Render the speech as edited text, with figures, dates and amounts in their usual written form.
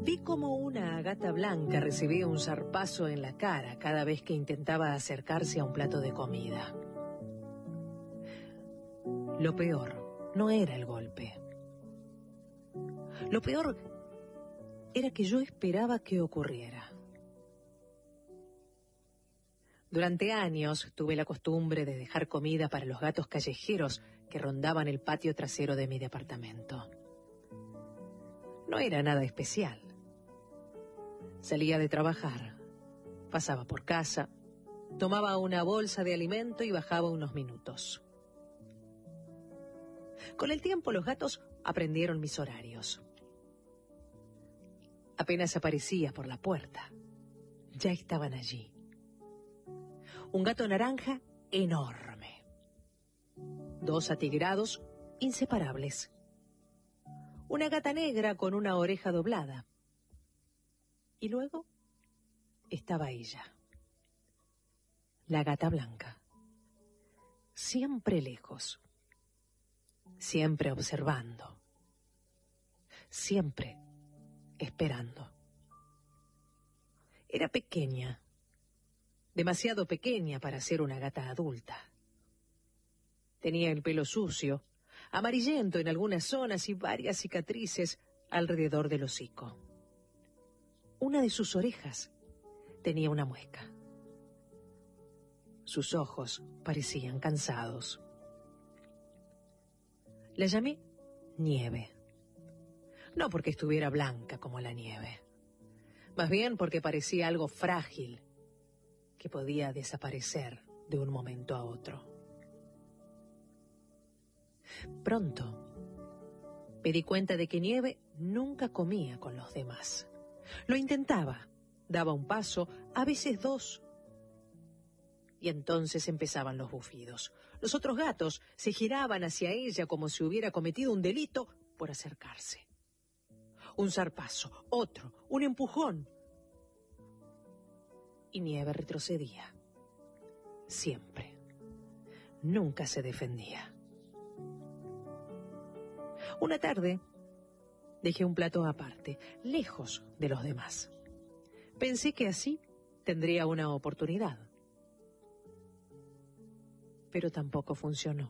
Vi como una gata blanca recibía un zarpazo en la cara cada vez que intentaba acercarse a un plato de comida. Lo peor no era el golpe. Lo peor era que yo esperaba que ocurriera. Durante años tuve la costumbre de dejar comida para los gatos callejeros que rondaban el patio trasero de mi departamento. No era nada especial. Salía de trabajar, pasaba por casa, tomaba una bolsa de alimento y bajaba unos minutos. Con el tiempo los gatos aprendieron mis horarios. Apenas aparecía por la puerta, ya estaban allí. Un gato naranja enorme. 2 atigrados inseparables. Una gata negra con una oreja doblada. Y luego estaba ella, la gata blanca. Siempre lejos. Siempre observando. Siempre esperando. Era pequeña. Demasiado pequeña para ser una gata adulta. Tenía el pelo sucio, amarillento en algunas zonas y varias cicatrices alrededor del hocico. Una de sus orejas tenía una muesca. Sus ojos parecían cansados. La llamé Nieve. No porque estuviera blanca como la nieve, más bien porque parecía algo frágil que podía desaparecer de un momento a otro. Pronto me di cuenta de que Nieve nunca comía con los demás. Lo intentaba, daba un paso, a veces 2. Y entonces empezaban los bufidos. Los otros gatos se giraban hacia ella como si hubiera cometido un delito por acercarse. Un zarpazo, otro, un empujón. Y Nieve retrocedía. Siempre. Nunca se defendía. Una tarde dejé un plato aparte, lejos de los demás. Pensé que así tendría una oportunidad. Pero tampoco funcionó.